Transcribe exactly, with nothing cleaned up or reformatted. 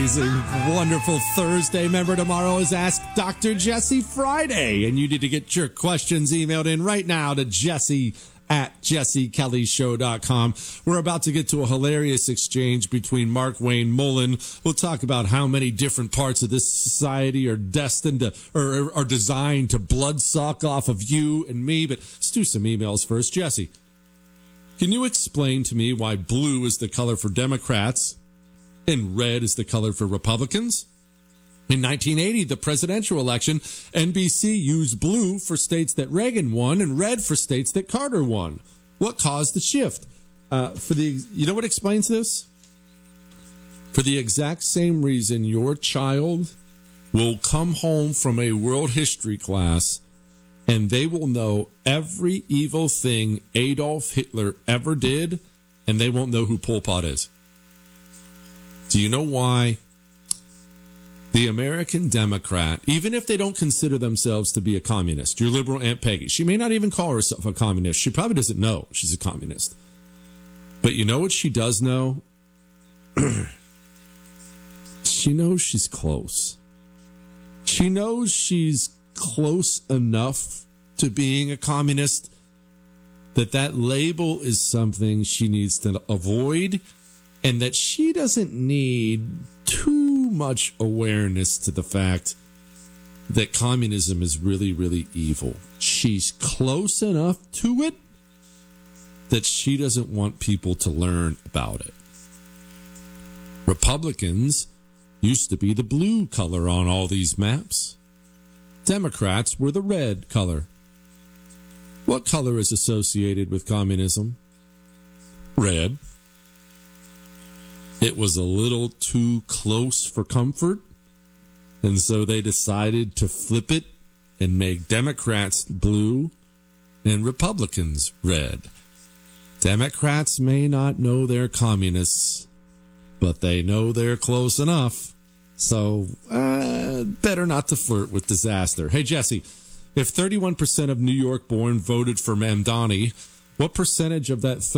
amazing, wonderful Thursday. Remember, tomorrow is Ask Doctor Jesse Friday, and you need to get your questions emailed in right now to Jesse at jesse kelly show dot com. We're about to get to a hilarious exchange between Mark Wayne Mullen. We'll talk about how many different parts of this society are destined to, or are designed to blood suck off of you and me. But let's do some emails first. Jesse, can you explain to me why blue is the color for Democrats and red is the color for Republicans? In nineteen eighty, the presidential election, N B C used blue for states that Reagan won and red for states that Carter won. What caused the shift? Uh, for the, you know what explains this? For the exact same reason your child will come home from a world history class and they will know every evil thing Adolf Hitler ever did, and they won't know who Pol Pot is. Do you know why? The American Democrat, even if they don't consider themselves to be a communist, your liberal Aunt Peggy, she may not even call herself a communist. She probably doesn't know she's a communist. But you know what she does know? She knows she's close. She knows she's close enough to being a communist that that label is something she needs to avoid, and that she doesn't need too much awareness to the fact that communism is really, really evil. She's close enough to it that she doesn't want people to learn about it. Republicans used to be the blue color on all these maps. Democrats were the red color. What color is associated with communism? Red. It was a little too close for comfort, and so they decided to flip it and make Democrats blue and Republicans red. Democrats may not know they're communists, but they know they're close enough, so uh, better not to flirt with disaster. Hey, Jesse, if thirty-one percent of New York-born voted for Mamdani, what percentage of that